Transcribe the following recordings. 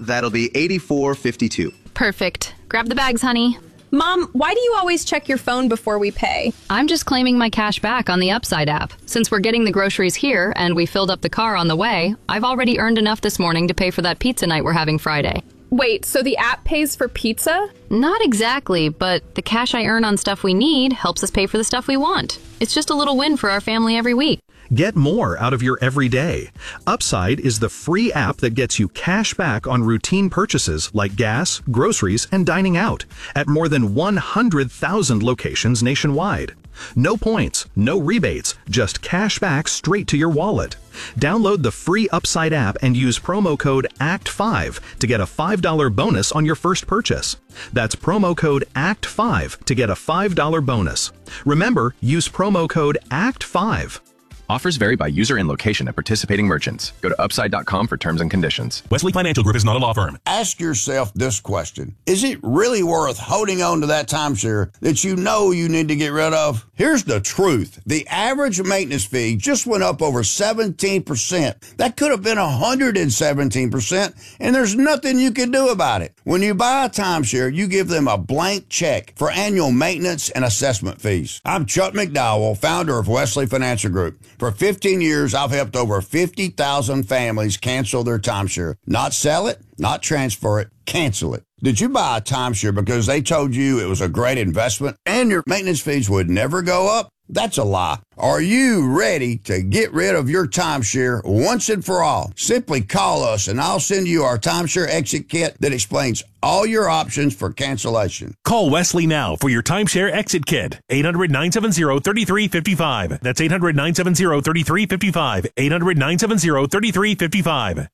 That'll be $84.52. Perfect. Grab the bags, honey. Mom, why do you always check your phone before we pay? I'm just claiming my cash back on the Upside app. Since we're getting the groceries here and we filled up the car on the way, I've already earned enough this morning to pay for that pizza night we're having Friday. Wait, so the app pays for pizza? Not exactly, but the cash I earn on stuff we need helps us pay for the stuff we want. It's just a little win for our family every week. Get more out of your everyday. Upside is the free app that gets you cash back on routine purchases like gas, groceries, and dining out at more than 100,000 locations nationwide. No points, no rebates, just cash back straight to your wallet. Download the free Upside app and use promo code ACT5 to get a $5 bonus on your first purchase. That's promo code ACT5 to get a $5 bonus. Remember, use promo code ACT5. Offers vary by user and location at participating merchants. Go to upside.com for terms and conditions. Wesley Financial Group is not a law firm. Ask yourself this question. Is it really worth holding on to that timeshare that you know you need to get rid of? Here's the truth. The average maintenance fee just went up over 17%. That could have been 117%, and there's nothing you can do about it. When you buy a timeshare, you give them a blank check for annual maintenance and assessment fees. I'm Chuck McDowell, founder of Wesley Financial Group. For 15 years, I've helped over 50,000 families cancel their timeshare. Not sell it, not transfer it, cancel it. Did you buy a timeshare because they told you it was a great investment and your maintenance fees would never go up? That's a lie. Are you ready to get rid of your timeshare once and for all? Simply call us and I'll send you our timeshare exit kit that explains all your options for cancellation. Call Wesley now for your timeshare exit kit. 800-970-3355. That's 800-970-3355. 800-970-3355.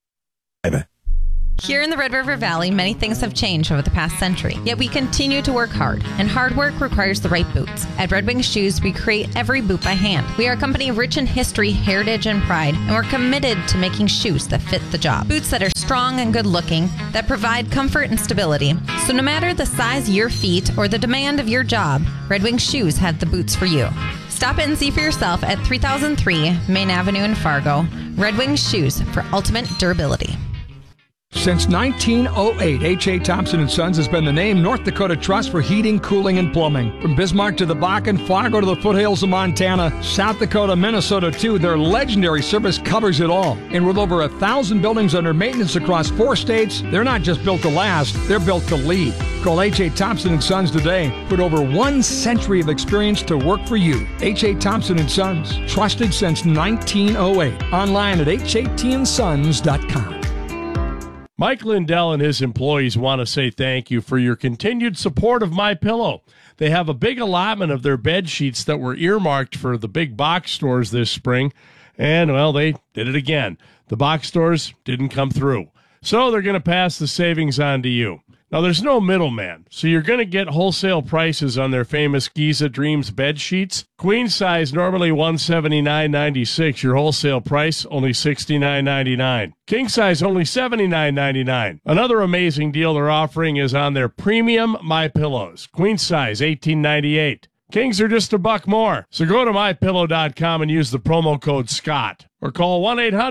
Here in the Red River Valley, many things have changed over the past century, yet we continue to work hard, and hard work requires the right boots. At Red Wing Shoes, we create every boot by hand. We are a company rich in history, heritage, and pride, and we're committed to making shoes that fit the job. Boots that are strong and good-looking, that provide comfort and stability. So no matter the size of your feet or the demand of your job, Red Wing Shoes have the boots for you. Stop in and see for yourself at 3003 Main Avenue in Fargo. Red Wing Shoes for ultimate durability. Since 1908, H.A. Thompson & Sons has been the name North Dakota Trust for heating, cooling, and plumbing. From Bismarck to the Bakken, Fargo to the foothills of Montana, South Dakota, Minnesota too, their legendary service covers it all. And with over 1,000 buildings under maintenance across 4 states, they're not just built to last, they're built to lead. Call H.A. Thompson & Sons today. Put over 1 century of experience to work for you. H.A. Thompson & Sons, trusted since 1908. Online at hatsons.com. Mike Lindell and his employees want to say thank you for your continued support of MyPillow. They have a big allotment of their bed sheets that were earmarked for the big box stores this spring, and, well, they did it again. The box stores didn't come through, so they're going to pass the savings on to you. Now, there's no middleman, so you're going to get wholesale prices on their famous Giza Dreams bed sheets. Queen size, normally $179.96. Your wholesale price, only $69.99. King size, only $79.99. Another amazing deal they're offering is on their premium MyPillows. Queen size, $18.98. Kings are just $1 more. So go to MyPillow.com and use the promo code SCOTT. Or call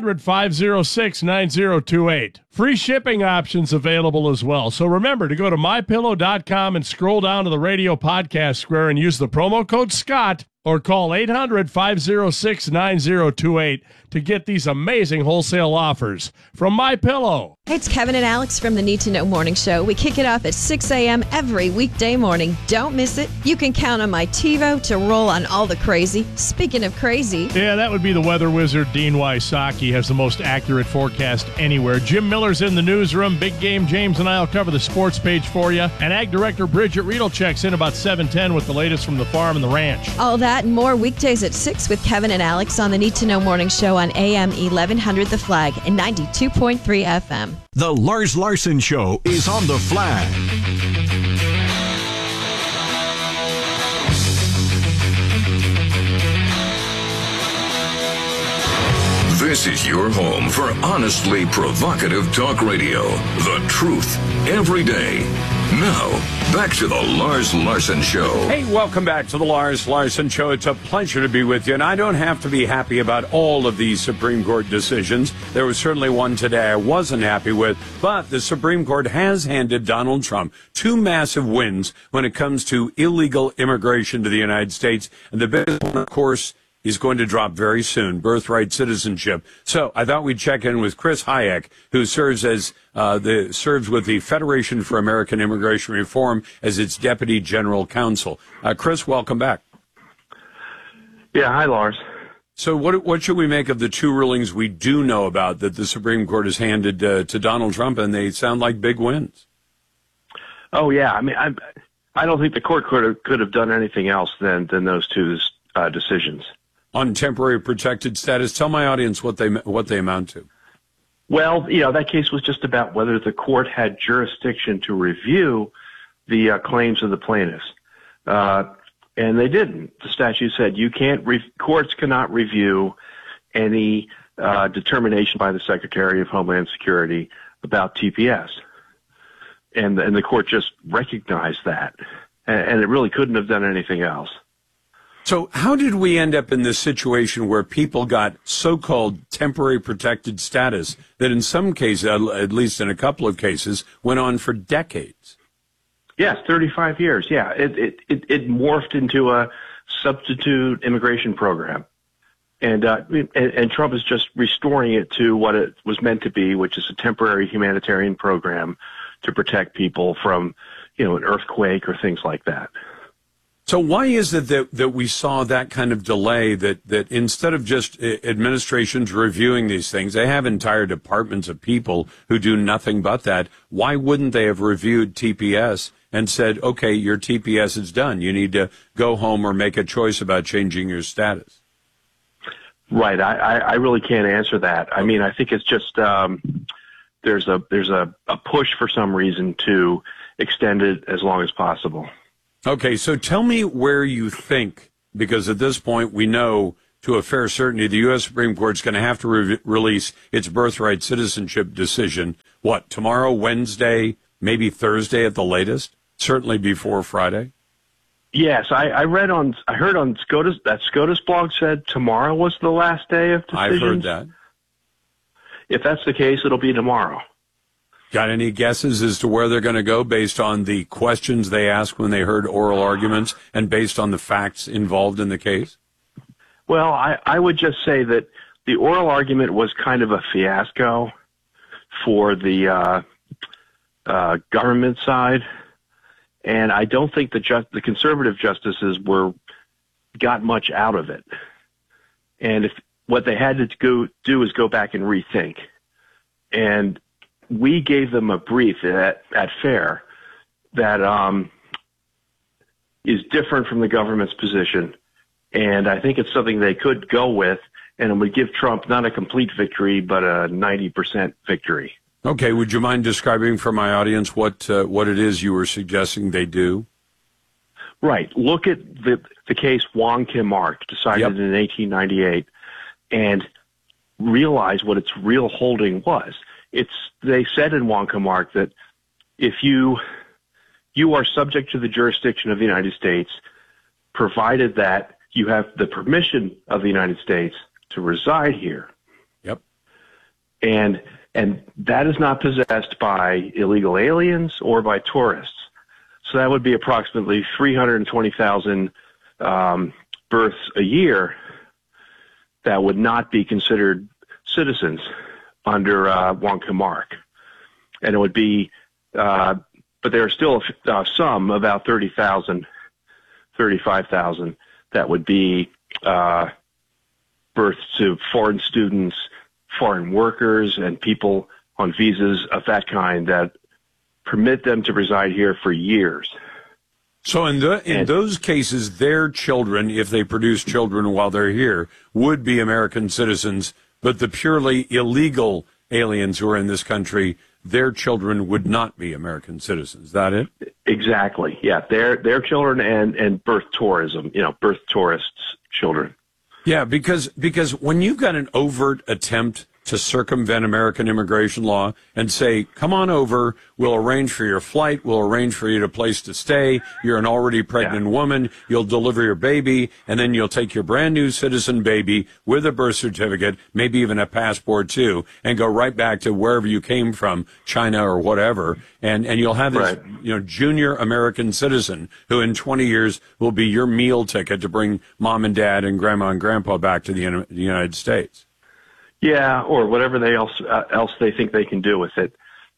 1-800-506-9028. Free shipping options available as well. So remember to go to MyPillow.com and scroll down to the radio podcast square and use the promo code SCOTT. Or call 800-506-9028 to get these amazing wholesale offers from MyPillow. Hey, it's Kevin and Alex from the Need to Know Morning Show. We kick it off at 6 a.m. every weekday morning. Don't miss it. You can count on my TiVo to roll on all the crazy. Speaking of crazy. Yeah, that would be the weather wizard, Dean Wysocki, has the most accurate forecast anywhere. Jim Miller's in the newsroom. Big Game James and I will cover the sports page for you. And Ag Director Bridget Riedel checks in about 7:10 with the latest from the farm and the ranch. All that and more weekdays at 6 with Kevin and Alex on the Need to Know Morning Show on AM 1100 The Flag and 92.3 FM. The Lars Larson Show is on The Flag. This is your home for honestly provocative talk radio. The truth every day. Now, back to the Lars Larson Show. Hey, welcome back to the Lars Larson Show. It's a pleasure to be with you, and I don't have to be happy about all of these Supreme Court decisions. There was certainly one today I wasn't happy with, but the Supreme Court has handed Donald Trump two massive wins when it comes to illegal immigration to the United States, and the biggest one, of course, is going to drop very soon, birthright citizenship. So I thought we'd check in with Chris Hayek, who serves with the Federation for American Immigration Reform as its Deputy General Counsel. Chris, welcome back. Yeah, hi, Lars. So what should we make of the two rulings we do know about that the Supreme Court has handed to Donald Trump, and they sound like big wins? Oh, yeah. I mean, I don't think the court could have done anything else than those two decisions. On temporary protected status, tell my audience what they amount to. Well, that case was just about whether the court had jurisdiction to review the claims of the plaintiffs, and they didn't. The statute said courts cannot review any determination by the Secretary of Homeland Security about TPS, and the court just recognized that, and it really couldn't have done anything else. So how did we end up in this situation where people got so-called temporary protected status that in some cases, at least in a couple of cases, went on for decades? Yes, 35 years. Yeah, it morphed into a substitute immigration program. And Trump is just restoring it to what it was meant to be, which is a temporary humanitarian program to protect people from, an earthquake or things like that. So why is it that we saw that kind of delay, that instead of just administrations reviewing these things, they have entire departments of people who do nothing but that? Why wouldn't they have reviewed TPS and said, okay, your TPS is done. You need to go home or make a choice about changing your status? Right. I really can't answer that. I mean, I think it's just there's a push for some reason to extend it as long as possible. Okay, so tell me where you think, because at this point we know to a fair certainty the U.S. Supreme Court is going to have to release its birthright citizenship decision, tomorrow, Wednesday, maybe Thursday at the latest, certainly before Friday? Yes, I heard on SCOTUS, that SCOTUS blog said tomorrow was the last day of decisions. I've heard that. If that's the case, it'll be tomorrow. Got any guesses as to where they're going to go based on the questions they asked when they heard oral arguments and based on the facts involved in the case? Well, I would just say that the oral argument was kind of a fiasco for the government side, and I don't think the conservative justices got much out of it. And if what they had to do is go back and rethink, and we gave them a brief at FAIR that is different from the government's position, and I think it's something they could go with, and it would give Trump not a complete victory, but a 90% victory. Okay, would you mind describing for my audience what it is you were suggesting they do? Right. Look at the case Wong Kim Ark, decided in 1898, and realize what its real holding was. They said in Wong Kim Ark that if you are subject to the jurisdiction of the United States, provided that you have the permission of the United States to reside here. Yep. And that is not possessed by illegal aliens or by tourists. So that would be approximately 320,000 births a year that would not be considered citizens under Wong Kim Ark. And it would be, but there are still some, about 30,000, 35,000, that would be births to foreign students, foreign workers, and people on visas of that kind that permit them to reside here for years. So in those cases, their children, if they produce children while they're here, would be American citizens, but the purely illegal aliens who are in this country, their children would not be American citizens. Is that it? Exactly. Yeah, their children and birth tourism, birth tourists' children. Yeah, because when you've got an overt attempt to circumvent American immigration law and say, come on over, we'll arrange for your flight, we'll arrange for you a place to stay, you're an already pregnant woman, you'll deliver your baby, and then you'll take your brand new citizen baby with a birth certificate, maybe even a passport too, and go right back to wherever you came from, China or whatever, and you'll have this junior American citizen who in 20 years will be your meal ticket to bring mom and dad and grandma and grandpa back to the United States. Yeah, or whatever else they think they can do with it.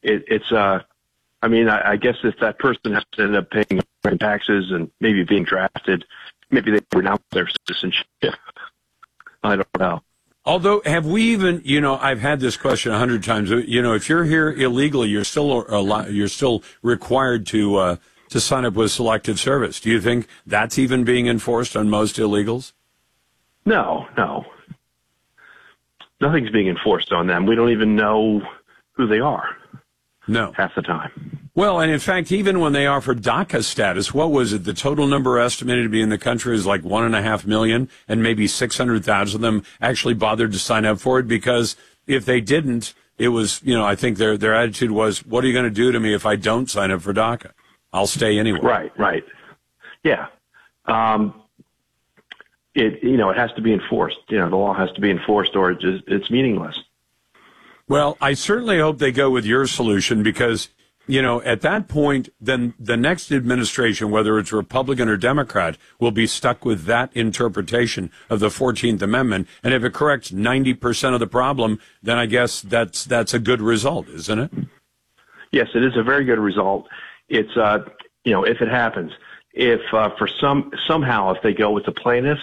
I guess if that person has to end up paying taxes and maybe being drafted, maybe they renounce their citizenship. I don't know. Although, have we even, I've had this question 100 times. If you're here illegally, you're still required to sign up with Selective Service. Do you think that's even being enforced on most illegals? No. Nothing's being enforced on them. We don't even know who they are. No. Half the time. Well, and in fact, even when they offer DACA status, what was it? The total number estimated to be in the country is like 1.5 million, and maybe 600,000 of them actually bothered to sign up for it, because if they didn't, it was, I think their attitude was, what are you going to do to me if I don't sign up for DACA? I'll stay anyway. Right. Yeah. It has to be enforced. The law has to be enforced, or it's meaningless. Well, I certainly hope they go with your solution, because, at that point, then the next administration, whether it's Republican or Democrat, will be stuck with that interpretation of the 14th Amendment. And if it corrects 90% of the problem, then I guess that's a good result, isn't it? Yes, it is a very good result. It's, if it happens, if somehow if they go with the plaintiffs,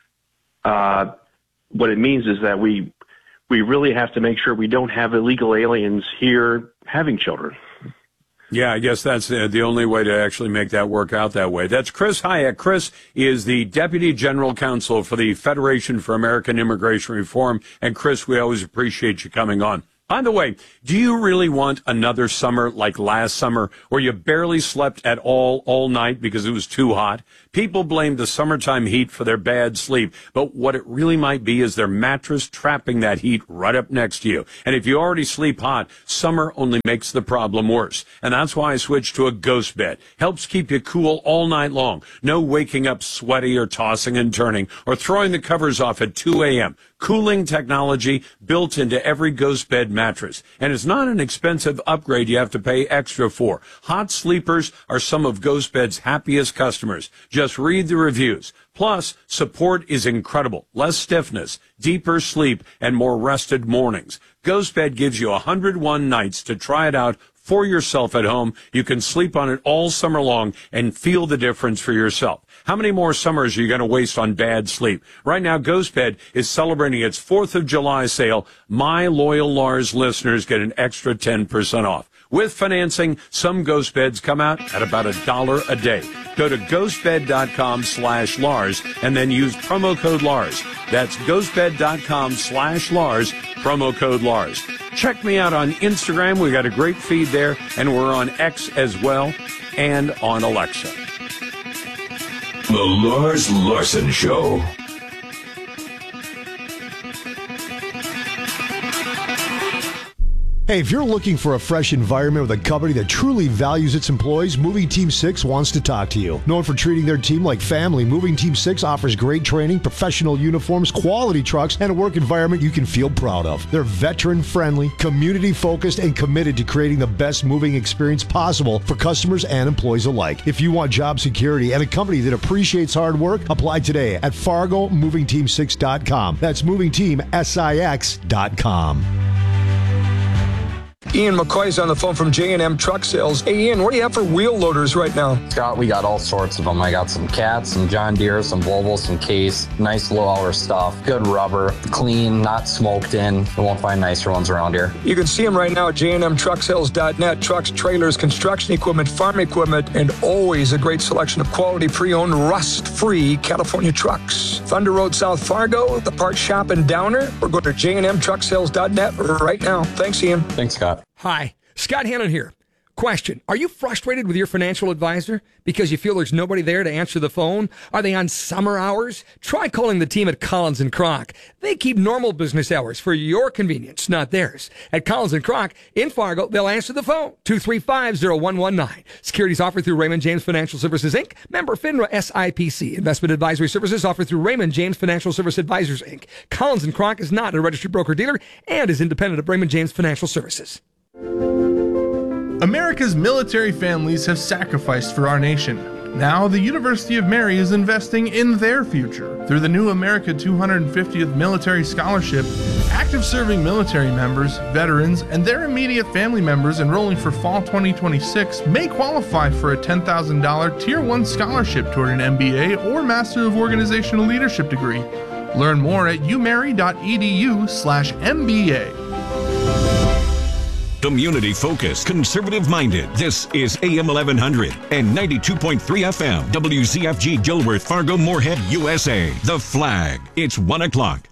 what it means is that we really have to make sure we don't have illegal aliens here having children. Yeah, I guess that's the only way to actually make that work out that way. That's Chris Hayek. Chris is the Deputy General Counsel for the Federation for American Immigration Reform. And Chris, we always appreciate you coming on. By the way, do you really want another summer like last summer, where you barely slept at all night because it was too hot? People blame the summertime heat for their bad sleep, but what it really might be is their mattress trapping that heat right up next to you. And if you already sleep hot, summer only makes the problem worse. And that's why I switched to a Ghost Bed. Helps keep you cool all night long. No waking up sweaty or tossing and turning or throwing the covers off at 2 a.m. Cooling technology built into every Ghost Bed mattress. And it's not an expensive upgrade you have to pay extra for. Hot sleepers are some of Ghost Bed's happiest customers. Just read the reviews. Plus, support is incredible. Less stiffness, deeper sleep, and more rested mornings. Ghost Bed gives you 101 nights to try it out for yourself at home. You can sleep on it all summer long and feel the difference for yourself. How many more summers are you going to waste on bad sleep? Right now, Ghost Bed is celebrating its 4th of July sale. My loyal Lars listeners get an extra 10% off. With financing, some Ghost Beds come out at about $1 a day. Go to ghostbed.com/Lars and then use promo code Lars. That's ghostbed.com/Lars, promo code Lars. Check me out on Instagram. We got a great feed there, and we're on X as well, and on Alexa. The Lars Larson Show. Hey, if you're looking for a fresh environment with a company that truly values its employees, Moving Team 6 wants to talk to you. Known for treating their team like family, Moving Team 6 offers great training, professional uniforms, quality trucks, and a work environment you can feel proud of. They're veteran-friendly, community-focused, and committed to creating the best moving experience possible for customers and employees alike. If you want job security and a company that appreciates hard work, apply today at FargoMovingTeam6.com. That's MovingTeamSix.com. Ian McCoy's on the phone from J&M Truck Sales. Hey, Ian, what do you have for wheel loaders right now? Scott, we got all sorts of them. I got some Cats, some John Deere, some Volvo, some Case. Nice low-hour stuff. Good rubber. Clean, not smoked in. You won't find nicer ones around here. You can see them right now at jnmtrucksales.net. Trucks, trailers, construction equipment, farm equipment, and always a great selection of quality pre-owned, rust-free California trucks. Thunder Road, South Fargo, the parts shop in Downer, or go to jnmtrucksales.net right now. Thanks, Ian. Thanks, Scott. Hi, Scott Hannon here. Question, are you frustrated with your financial advisor because you feel there's nobody there to answer the phone? Are they on summer hours? Try calling the team at Collins & Kroc. They keep normal business hours for your convenience, not theirs. At Collins & Kroc in Fargo, they'll answer the phone, 235-0119. Securities offered through Raymond James Financial Services, Inc., member FINRA SIPC. Investment advisory services offered through Raymond James Financial Service Advisors, Inc. Collins & Kroc is not a registered broker-dealer and is independent of Raymond James Financial Services. America's military families have sacrificed for our nation. Now, the University of Mary is investing in their future. Through the new America 250th Military Scholarship, active serving military members, veterans, and their immediate family members enrolling for fall 2026 may qualify for a $10,000 Tier 1 scholarship toward an MBA or Master of Organizational Leadership degree. Learn more at umary.edu/MBA. Community-focused, conservative-minded. This is AM 1100 and 92.3 FM. WZFG Gilworth, Fargo, Moorhead, USA. The Flag. It's 1 o'clock.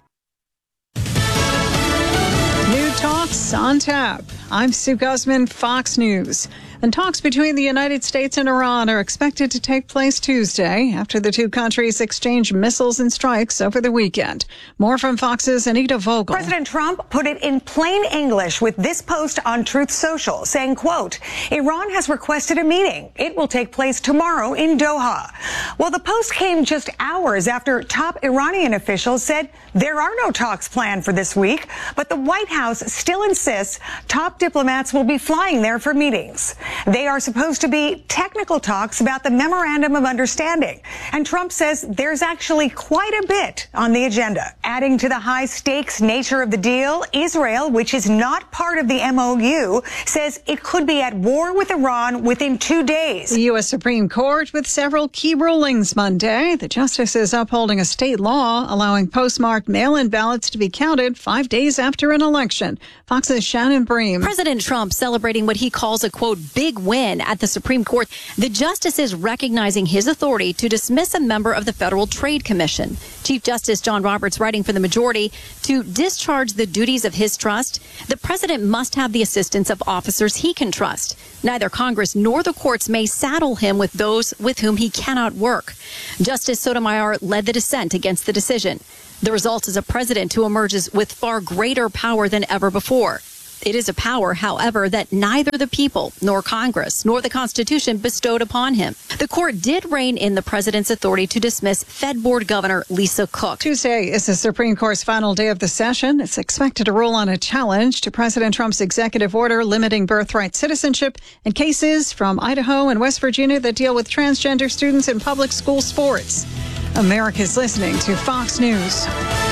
New talks on tap. I'm Sue Guzman, Fox News. And talks between the United States and Iran are expected to take place Tuesday after the two countries exchanged missiles and strikes over the weekend. More from Fox's Anita Vogel. President Trump put it in plain English with this post on Truth Social, saying, quote, Iran has requested a meeting. It will take place tomorrow in Doha. Well, the post came just hours after top Iranian officials said there are no talks planned for this week, but the White House still insists top diplomats will be flying there for meetings. They are supposed to be technical talks about the Memorandum of Understanding. And Trump says there's actually quite a bit on the agenda. Adding to the high-stakes nature of the deal, Israel, which is not part of the MOU, says it could be at war with Iran within 2 days. The U.S. Supreme Court with several key rulings Monday. The justices upholding a state law allowing postmarked mail-in ballots to be counted 5 days after an election. Fox's Shannon Bream. President Trump celebrating what he calls a, quote, big win at the Supreme Court. The justices recognizing his authority to dismiss a member of the Federal Trade Commission. Chief Justice John Roberts writing for the majority, to discharge the duties of his trust, the president must have the assistance of officers he can trust. Neither Congress nor the courts may saddle him with those with whom he cannot work. Justice Sotomayor led the dissent against the decision. The result is a president who emerges with far greater power than ever before. It is a power, however, that neither the people nor Congress nor the Constitution bestowed upon him. The court did rein in the president's authority to dismiss Fed Board Governor Lisa Cook. Tuesday is the Supreme Court's final day of the session. It's expected to rule on a challenge to President Trump's executive order limiting birthright citizenship and cases from Idaho and West Virginia that deal with transgender students in public school sports. America's listening to Fox News.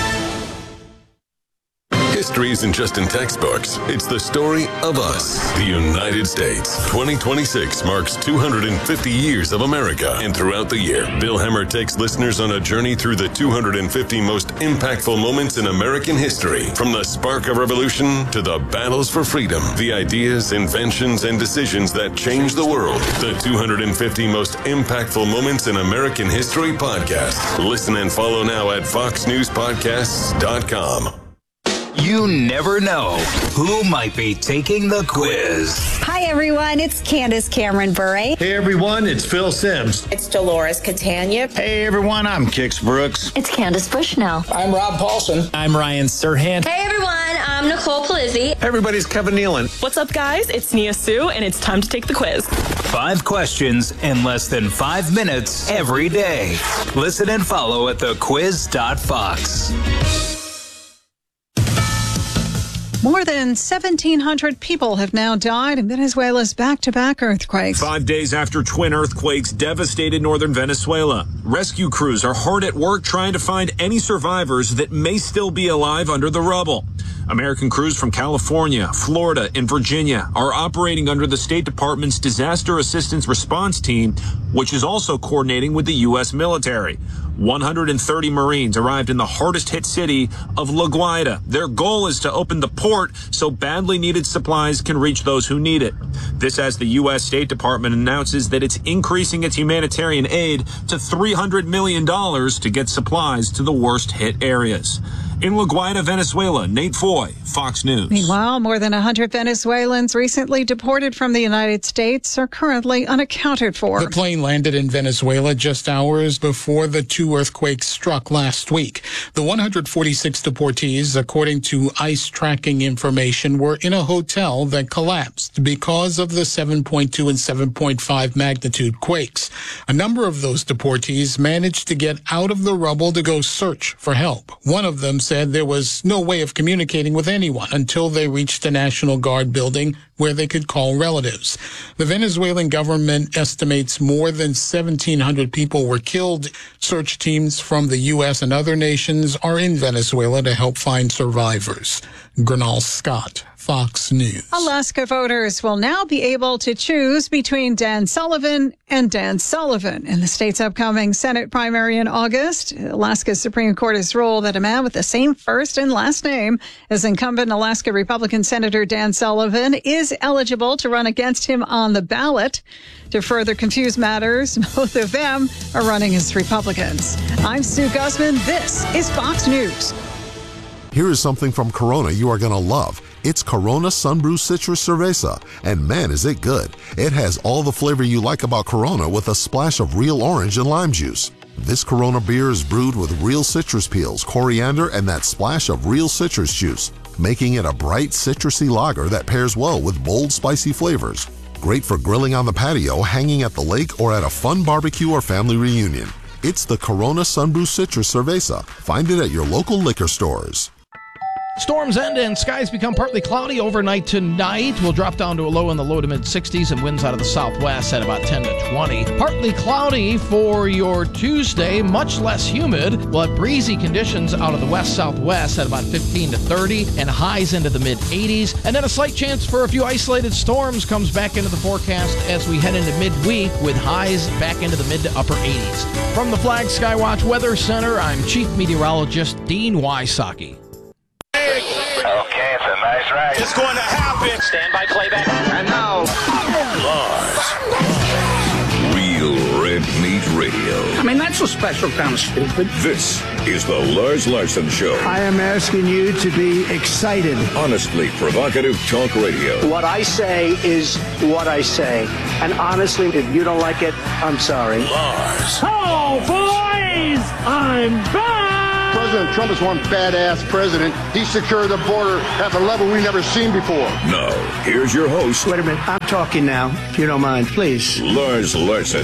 History isn't just in textbooks. It's the story of us, the United States. 2026 marks 250 years of America. And throughout the year, Bill Hemmer takes listeners on a journey through the 250 most impactful moments in American history. From the spark of revolution to the battles for freedom, the ideas, inventions, and decisions that changed the world. The 250 most impactful moments in American history podcast. Listen and follow now at foxnewspodcasts.com. You never know who might be taking the quiz. Hi, everyone. It's Candace Cameron Bure. Hey, everyone. It's Phil Sims. It's Dolores Catania. Hey, everyone. I'm Kix Brooks. It's Candace Bushnell. I'm Rob Paulson. I'm Ryan Serhant. Hey, everyone. I'm Nicole Palizzi. Everybody's Kevin Nealon. What's up, guys? It's Nia Sue, and it's time to take the quiz. 5 questions in less than 5 minutes every day. Listen and follow at thequiz.fox. More than 1,700 people have now died in Venezuela's back-to-back earthquakes. 5 days after twin earthquakes devastated northern Venezuela, rescue crews are hard at work trying to find any survivors that may still be alive under the rubble. American crews from California, Florida, and Virginia are operating under the State Department's Disaster Assistance Response Team, which is also coordinating with the U.S. military. 130 Marines arrived in the hardest hit city of La Guaira. Their goal is to open the port so badly needed supplies can reach those who need it. This as the U.S. State Department announces that it's increasing its humanitarian aid to $300 million to get supplies to the worst hit areas. In La Guaira, Venezuela, Nate Foy, Fox News. Meanwhile, more than 100 Venezuelans recently deported from the United States are currently unaccounted for. The plane landed in Venezuela just hours before the two earthquakes struck last week. The 146 deportees, according to ICE tracking information, were in a hotel that collapsed because of the 7.2 and 7.5 magnitude quakes. A number of those deportees managed to get out of the rubble to go search for help. One of them said there was no way of communicating with anyone until they reached the National Guard building where they could call relatives. The Venezuelan government estimates more than 1,700 people were killed. Search teams from the U.S. and other nations are in Venezuela to help find survivors. Gernal Scott, Fox News. Alaska voters will now be able to choose between Dan Sullivan and Dan Sullivan in the state's upcoming Senate primary in August. Alaska's Supreme Court has ruled that a man with the same first and last name as incumbent Alaska Republican Senator Dan Sullivan is eligible to run against him on the ballot. To further confuse matters, both of them are running as Republicans. I'm Sue Guzman. This is Fox News. Here is something from Corona you are going to love. It's Corona Sunbrew Citrus Cerveza, and man, is it good. It has all the flavor you like about Corona with a splash of real orange and lime juice. This Corona beer is brewed with real citrus peels, coriander, and that splash of real citrus juice, making it a bright, citrusy lager that pairs well with bold, spicy flavors. Great for grilling on the patio, hanging at the lake, or at a fun barbecue or family reunion. It's the Corona Sunbrew Citrus Cerveza. Find it at your local liquor stores. Storms end and skies become partly cloudy overnight tonight. We'll drop down to a low in the low to mid-60s and winds out of the southwest at about 10 to 20. Partly cloudy for your Tuesday, much less humid. We'll have breezy conditions out of the west-southwest at about 15 to 30 and highs into the mid-80s. And then a slight chance for a few isolated storms comes back into the forecast as we head into midweek with highs back into the mid to upper 80s. From the Flag Skywatch Weather Center, I'm Chief Meteorologist Dean Wysocki. Okay, it's a nice ride. It's going to happen. Stand by playback. And now, Lars. Real Red Meat Radio. I mean, that's a special kind of stupid. This is the Lars Larson Show. I am asking you to be excited. Honestly provocative talk radio. What I say is what I say. And honestly, if you don't like it, I'm sorry. Lars. Oh, boys! I'm back! President Trump is one badass president. He secured the border at a level we've never seen before. Now, here's your host. Wait a minute. I'm talking now, if you don't mind, please. Lars Larson.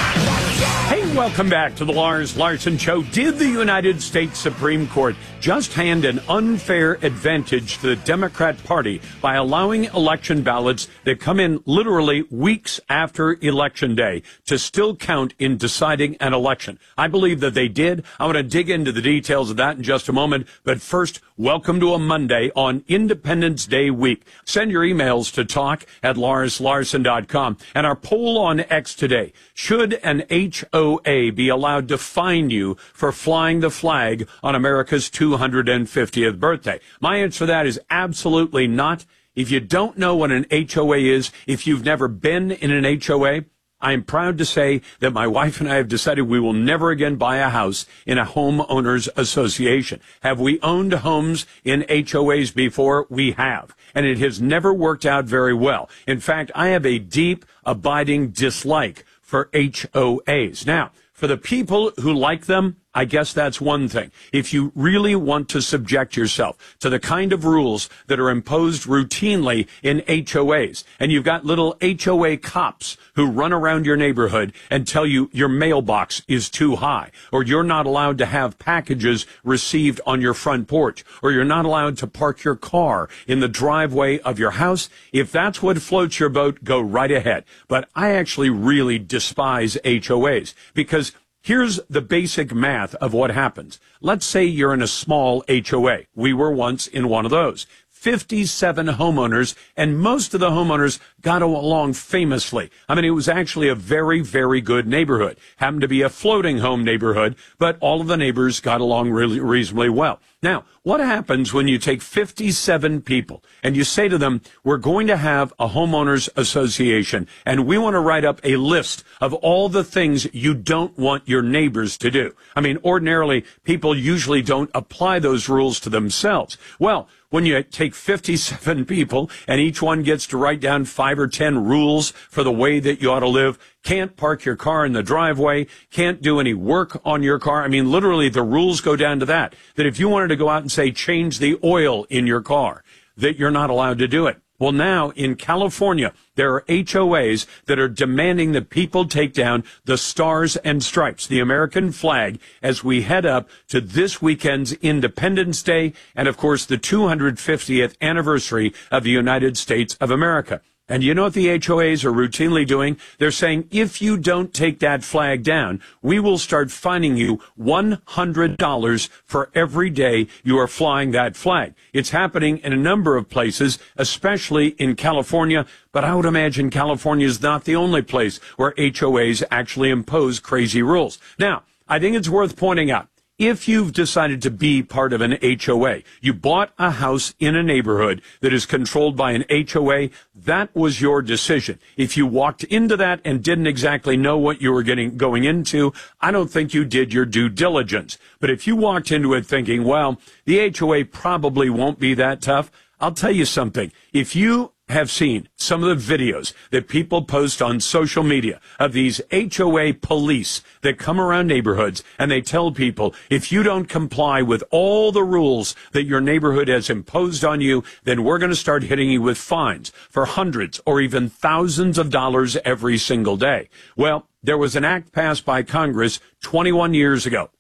Hey, welcome back to the Lars Larson Show. Did the United States Supreme Court just hand an unfair advantage to the Democrat Party by allowing election ballots that come in literally weeks after Election Day to still count in deciding an election? I believe that they did. I want to dig into the details of that in just a moment. But first, welcome to a Monday on Independence Day week. Send your emails to talk@LarsLarson.com. And our poll on X today: should an HOA be allowed to fine you for flying the flag on America's 250th birthday? My answer to that is absolutely not. If you don't know what an HOA is, if you've never been in an HOA, I am proud to say that my wife and I have decided we will never again buy a house in a homeowners association. Have we owned homes in HOAs before? We have. And it has never worked out very well. In fact, I have a deep, abiding dislike for HOAs. Now, for the people who like them, I guess that's one thing. If you really want to subject yourself to the kind of rules that are imposed routinely in HOAs, and you've got little HOA cops who run around your neighborhood and tell you your mailbox is too high, or you're not allowed to have packages received on your front porch, or you're not allowed to park your car in the driveway of your house, if that's what floats your boat, go right ahead. But I actually really despise HOAs because here's the basic math of what happens. Let's say you're in a small HOA. We were once in one of those. 57 homeowners, and most of the homeowners got along famously. I mean, it was actually a very, very good neighborhood. Happened to be a floating home neighborhood, but all of the neighbors got along really reasonably well. Now, what happens when you take 57 people and you say to them, we're going to have a homeowners association and we want to write up a list of all the things you don't want your neighbors to do? I mean, ordinarily, people usually don't apply those rules to themselves. Well, when you take 57 people and each one gets to write down 5 or 10 rules for the way that you ought to live, can't park your car in the driveway, can't do any work on your car. I mean, literally, the rules go down to that if you wanted to go out and say, change the oil in your car, that you're not allowed to do it. Well, now in California, there are HOAs that are demanding that people take down the Stars and Stripes, the American flag, as we head up to this weekend's Independence Day and, of course, the 250th anniversary of the United States of America. And you know what the HOAs are routinely doing? They're saying, if you don't take that flag down, we will start fining you $100 for every day you are flying that flag. It's happening in a number of places, especially in California, but I would imagine California is not the only place where HOAs actually impose crazy rules. Now, I think it's worth pointing out, if you've decided to be part of an HOA, you bought a house in a neighborhood that is controlled by an HOA, that was your decision. If you walked into that and didn't exactly know what you were going into, I don't think you did your due diligence. But if you walked into it thinking, well, the HOA probably won't be that tough, I'll tell you something. If you have seen some of the videos that people post on social media of these HOA police that come around neighborhoods and they tell people, if you don't comply with all the rules that your neighborhood has imposed on you, then we're going to start hitting you with fines for hundreds or even thousands of dollars every single day. Well, there was an act passed by Congress 21 years ago,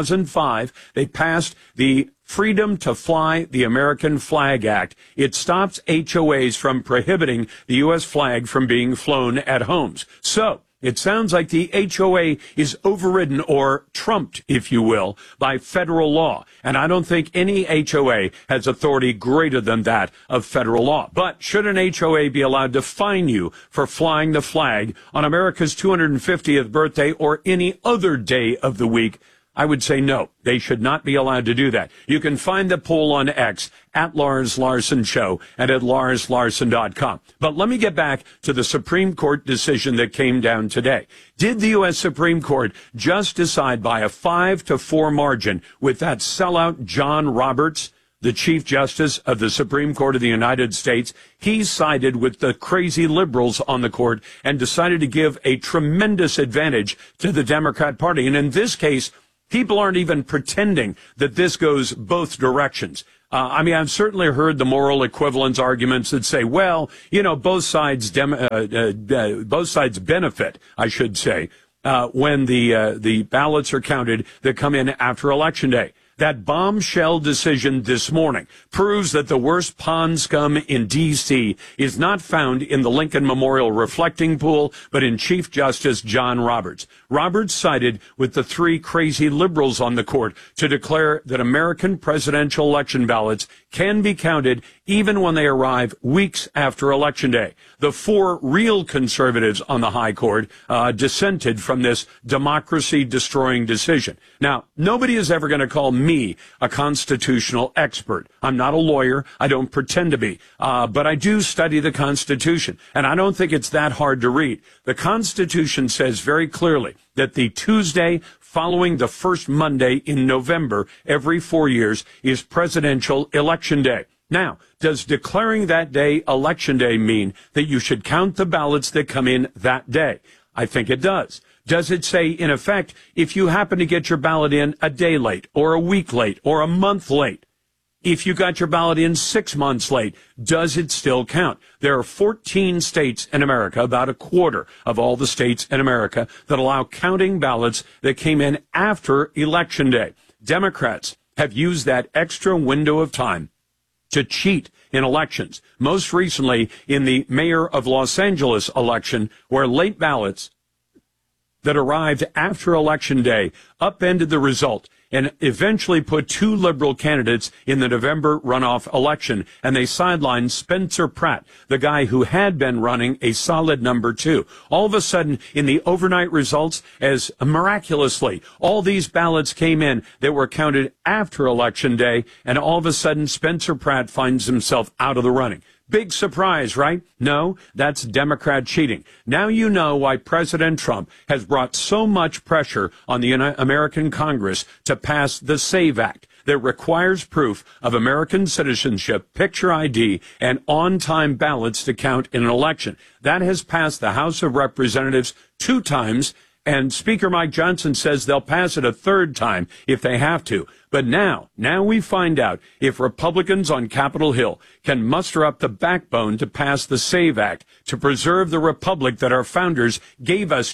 2005. They passed the Freedom to Fly the American Flag Act. It stops HOAs from prohibiting the U.S. flag from being flown at homes. So it sounds like the HOA is overridden or trumped, if you will, by federal law. And I don't think any HOA has authority greater than that of federal law. But should an HOA be allowed to fine you for flying the flag on America's 250th birthday or any other day of the week? I would say no, they should not be allowed to do that. You can find the poll on X at Lars Larson Show and at LarsLarson.com. But let me get back to the Supreme Court decision that came down today. Did the U.S. Supreme Court just decide by a 5-4 margin with that sellout John Roberts, the Chief Justice of the Supreme Court of the United States? He sided with the crazy liberals on the court and decided to give a tremendous advantage to the Democrat Party. And in this case, people aren't even pretending that this goes both directions. I mean, I've certainly heard the moral equivalence arguments that say, well, you know, both sides benefit, I should say, when the ballots are counted that come in after Election Day. That bombshell decision this morning proves that the worst pond scum in D.C. is not found in the Lincoln Memorial reflecting pool, but in Chief Justice John Roberts. Roberts sided with the 3 crazy liberals on the court to declare that American presidential election ballots can be counted even when they arrive weeks after Election Day. The 4 real conservatives on the high court dissented from this democracy-destroying decision. Now, nobody is ever going to call me a constitutional expert. I'm not a lawyer. I don't pretend to be. But I do study the Constitution, and I don't think it's that hard to read. The Constitution says very clearly that the Tuesday following the first Monday in November every 4 years is Presidential Election Day. Now, does declaring that day Election Day mean that you should count the ballots that come in that day? I think it does. Does it say, in effect, if you happen to get your ballot in a day late or a week late or a month late, if you got your ballot in 6 months late, does it still count? There are 14 states in America, about a quarter of all the states in America, that allow counting ballots that came in after Election Day. Democrats have used that extra window of time to cheat in elections. Most recently in the mayor of Los Angeles election, where late ballots that arrived after Election Day upended the result. and eventually put 2 liberal candidates in the November runoff election, and they sidelined Spencer Pratt, the guy who had been running a solid number 2. All of a sudden, in the overnight results, as miraculously, all these ballots came in that were counted after Election Day, and all of a sudden, Spencer Pratt finds himself out of the running. Big surprise, right? No, that's Democrat cheating. Now you know why President Trump has brought so much pressure on the American Congress to pass the SAVE Act that requires proof of American citizenship, picture ID, and on-time ballots to count in an election. That has passed the House of Representatives 2 times, and Speaker Mike Johnson says they'll pass it a 3rd time if they have to. But now we find out if Republicans on Capitol Hill can muster up the backbone to pass the SAVE Act to preserve the republic that our founders gave us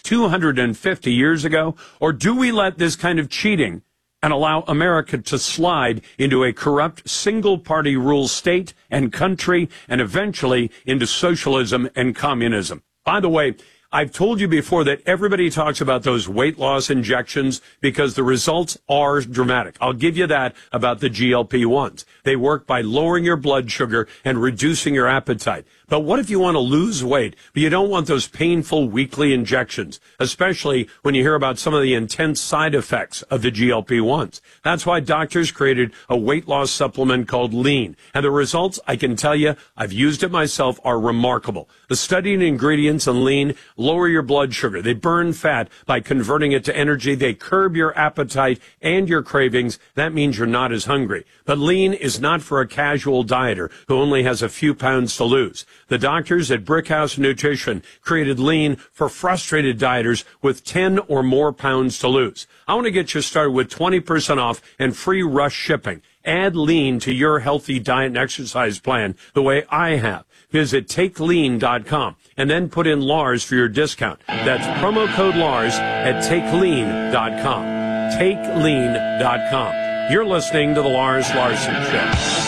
250 years ago, or do we let this kind of cheating and allow America to slide into a corrupt single-party rule state and country and eventually into socialism and communism? By the way, I've told you before that everybody talks about those weight loss injections because the results are dramatic. I'll give you that about the GLP-1s. They work by lowering your blood sugar and reducing your appetite. But what if you want to lose weight, but you don't want those painful weekly injections, especially when you hear about some of the intense side effects of the GLP-1s? That's why doctors created a weight loss supplement called Lean. And the results, I can tell you, I've used it myself, are remarkable. The studied ingredients in Lean lower your blood sugar. They burn fat by converting it to energy. They curb your appetite and your cravings. That means you're not as hungry. But Lean is not for a casual dieter who only has a few pounds to lose. The doctors at Brickhouse Nutrition created Lean for frustrated dieters with 10 or more pounds to lose. I want to get you started with 20% off and free rush shipping. Add Lean to your healthy diet and exercise plan the way I have. Visit TakeLean.com and then put in Lars for your discount. That's promo code Lars at TakeLean.com. TakeLean.com. You're listening to The Lars Larson Show.